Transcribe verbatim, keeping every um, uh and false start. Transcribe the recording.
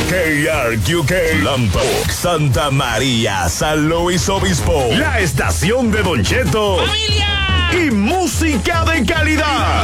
K R Q K, Lompoc, Santa María, San Luis Obispo. La estación de Don Cheto. ¡Familia! Y música de calidad.